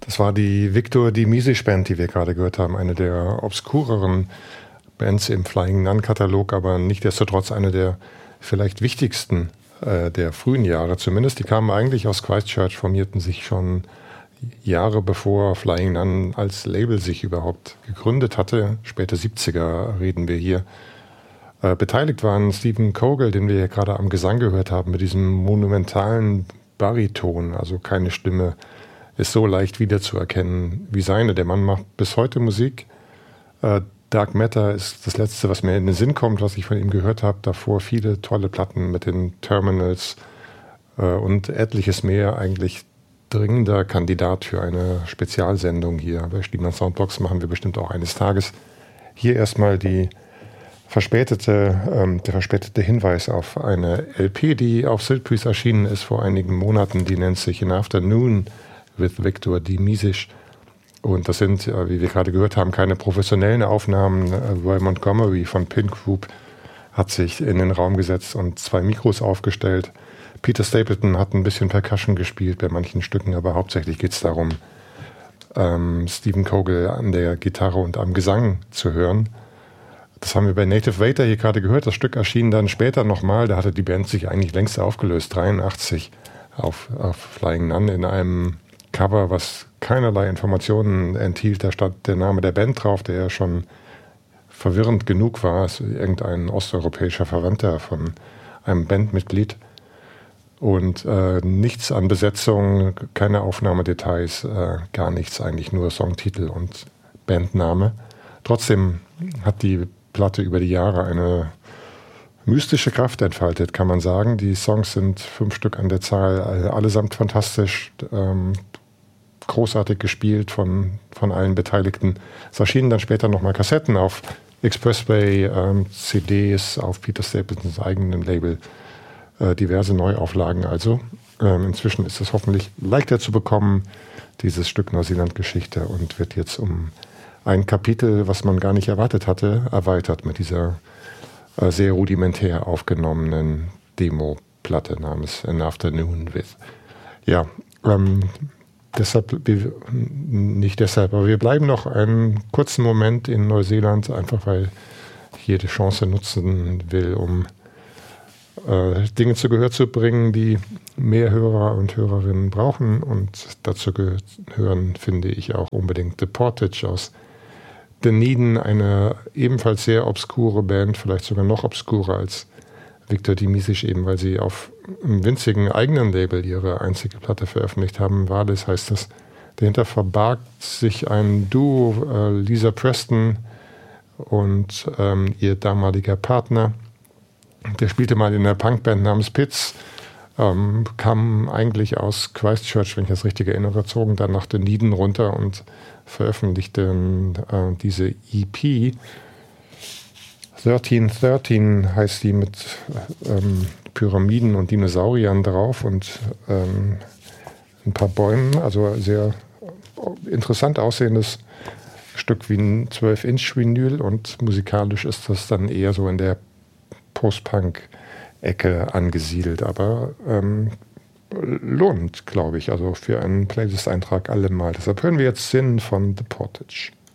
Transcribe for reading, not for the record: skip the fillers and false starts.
Das war die Victor Dimisisch Band, die wir gerade gehört haben. Eine der obskureren Bands im Flying Nun-Katalog, aber nichtsdestotrotz eine der vielleicht wichtigsten der frühen Jahre zumindest. Die kamen eigentlich aus Christchurch, formierten sich schon Jahre bevor Flying Nun als Label sich überhaupt gegründet hatte. Späte 70er reden wir hier. Beteiligt waren Stephen Kogel, den wir gerade am Gesang gehört haben, mit diesem monumentalen Bariton, also keine Stimme ist so leicht wiederzuerkennen wie seine. Der Mann macht bis heute Musik. Dark Matter ist das Letzte, was mir in den Sinn kommt, was ich von ihm gehört habe. Davor viele tolle Platten mit den Terminals und etliches mehr. Eigentlich dringender Kandidat für eine Spezialsendung hier. Bei Stiemann Soundbox machen wir bestimmt auch eines Tages. Hier erstmal der verspätete Hinweis auf eine LP, die auf Siltpriest erschienen ist vor einigen Monaten. Die nennt sich In Afternoon with Victor Dimisisch. Und das sind, wie wir gerade gehört haben, keine professionellen Aufnahmen. Roy Montgomery von Pink Group hat sich in den Raum gesetzt und 2 Mikros aufgestellt. Peter Stapleton hat ein bisschen Percussion gespielt bei manchen Stücken, aber hauptsächlich geht es darum, Stephen Kogel an der Gitarre und am Gesang zu hören. Das haben wir bei Native Waiter hier gerade gehört. Das Stück erschien dann später nochmal. Da hatte die Band sich eigentlich längst aufgelöst, 83 auf Flying Nun in einem Cover, was keinerlei Informationen enthielt. Da stand der Name der Band drauf, der ja schon verwirrend genug war. Es ist irgendein osteuropäischer Verwandter von einem Bandmitglied. Und nichts an Besetzung, keine Aufnahmedetails, gar nichts, eigentlich nur Songtitel und Bandname. Trotzdem hat die Platte über die Jahre eine mystische Kraft entfaltet, kann man sagen. Die Songs sind 5 Stück an der Zahl, allesamt fantastisch, großartig gespielt von allen Beteiligten. Es erschienen dann später nochmal Kassetten auf Expressway, CDs auf Peter Stapletons eigenen Label, diverse Neuauflagen also. Inzwischen ist es hoffentlich leichter zu bekommen, dieses Stück Neuseeland-Geschichte, und wird jetzt um ein Kapitel, was man gar nicht erwartet hatte, erweitert mit dieser sehr rudimentär aufgenommenen Demo-Platte namens An Afternoon with. Ja, nicht deshalb, aber wir bleiben noch einen kurzen Moment in Neuseeland, einfach weil ich jede Chance nutzen will, um Dinge zu Gehör zu bringen, die mehr Hörer und Hörerinnen brauchen. Und dazu gehören, finde ich, auch unbedingt The Portage aus Dunedin, eine ebenfalls sehr obskure Band, vielleicht sogar noch obskurer als Victor Dimisisch, eben weil sie auf einem winzigen eigenen Label ihre einzige Platte veröffentlicht haben. Valis heißt das. Dahinter verbarg sich ein Duo, Lisa Preston und ihr damaliger Partner. Der spielte mal in einer Punkband namens Pitts, kam eigentlich aus Christchurch, wenn ich das richtig erinnere, zogen dann nach Dunedin runter und veröffentlichten diese EP. 1313 heißt die, mit Pyramiden und Dinosauriern drauf und ein paar Bäumen, also sehr interessant aussehendes Stück wie ein 12-Inch-Vinyl, und musikalisch ist das dann eher so in der Post-Punk-Ecke angesiedelt, aber lohnt, glaube ich, also für einen Playlist-Eintrag allemal. Deshalb hören wir jetzt Sin von The Portage.